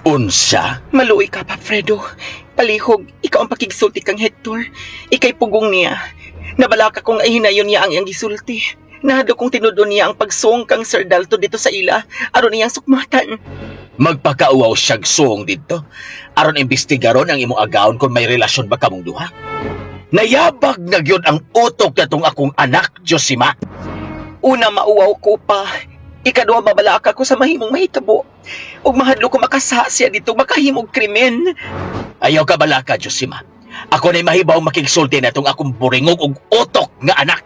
Unsa? Maluoy ka pa, Fredo. Palihog, ikaw ang pakigsulti kang Hector. Ikay pugong niya. Nabala ka kung ay hinayon niya ang iyang gisulti. Nahado kong tinudon niya ang pagsong kang Sir Dalton dito sa ila, aron niyang sukmatan. Magpakauaw siyag suong dito. Aron imbestigaron ang imong agawon kung may relasyon ba kamong duha. Nayabag na gyud ang utok natong akong anak, Josima. Una, mauwaw ko pa. Ikaduha, mabalaka ko sa mahimong mahitabo. Ug mahadlo ko makasa siya dito, makahimog krimen. Ayaw ka balaka, Josima. Ako na'y mahibaw makigsulti na itong akong buringog ug utok nga anak.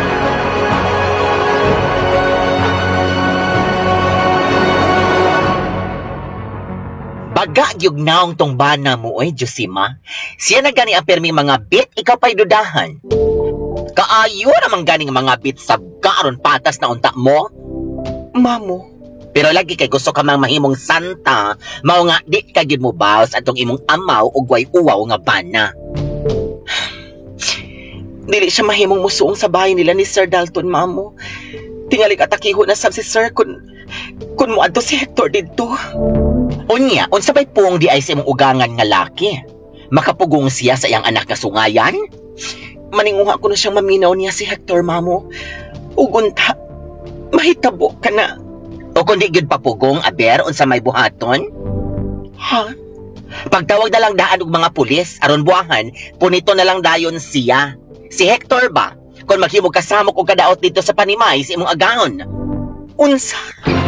Baga yung naong tong bana mo, Josima. Siya na gani ang permi mga bit, ikaw pa'y dudahan. Kaayo namang ganing mga bit sa garon patas na unta mo. Mamo, Pero lagi kay gusto ka mang mahimong santa, mao nga di ka gyud mo baos atong imong amaw ug way uwaw nga bana. dili siya mahimong musuong sa bahay nila ni Sir Dalton, mamo. Tingali katakiho na sab si Sir kung mo adto si Hector dito. Unya, unsa bay puong di ay sa imong ugangan nga laki? Makapugong siya sa iyang anak nga sungayan? Maninguha ko na siyang maminaw niya si Hector, mamo. Ug unta, mahitabo ka na. O kung di gyud papugong aber unsa may buhaton? Ha? Pagtawag na lang daan og mga pulis aron buangan, punito na lang dayon siya. Si Hector ba? Kung maghimog kasamok og kadaot dito sa Panimay sa imong agahon. Unsa?